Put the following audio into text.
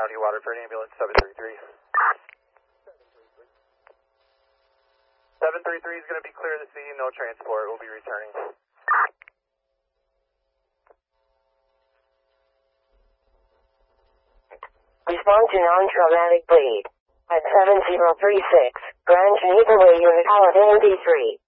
County, Waterford, ambulance 733. 733 is going to be clear of the scene, no transport, we'll be returning. Respond to non-traumatic bleed at 7036, Grand Geneva Way Unit Holiday 83.